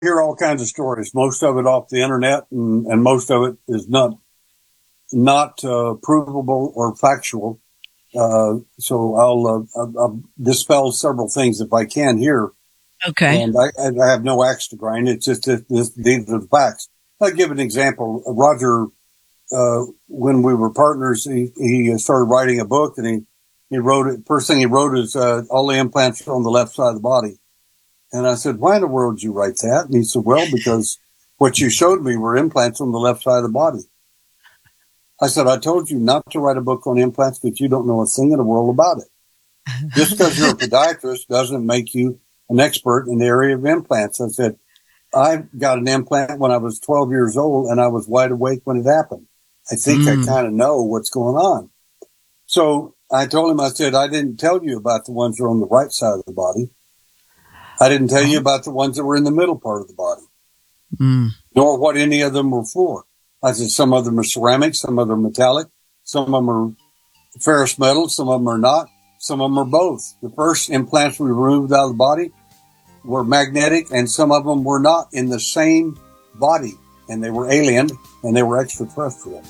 hear all kinds of stories, most of it off the internet, and most of it is not provable or factual. So I'll dispel several things if I can here. Okay. And I have no axe to grind. It's just these are the facts. I'll give an example. Roger, when we were partners, he started writing a book, and he wrote it. First thing he wrote is all the implants are on the left side of the body. And I said, why in the world did you write that? And he said, well, because what you showed me were implants on the left side of the body. I said, I told you not to write a book on implants because you don't know a thing in the world about it. Just because you're a podiatrist doesn't make you an expert in the area of implants. I said, I got an implant when I was 12 years old, and I was wide awake when it happened. I think I kind of know what's going on. So I told him, I said, I didn't tell you about the ones that are on the right side of the body. I didn't tell you about the ones that were in the middle part of the body, nor what any of them were for. I said, some of them are ceramic, some of them are metallic, some of them are ferrous metal, some of them are not, some of them are both. The first implants we removed out of the body were magnetic, and some of them were not in the same body, and they were alien, and they were extraterrestrial.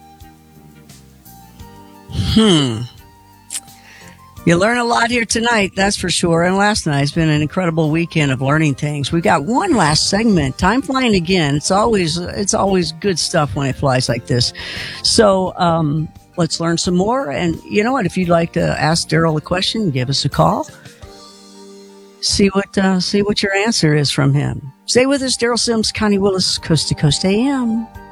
You learn a lot here tonight, that's for sure. And last night's been an incredible weekend of learning things. We got one last segment. Time flying again. It's always good stuff when it flies like this. So let's learn some more. And you know what? If you'd like to ask Daryl a question, give us a call. See what your answer is from him. Stay with us, Daryl Sims, Connie Willis, Coast to Coast AM.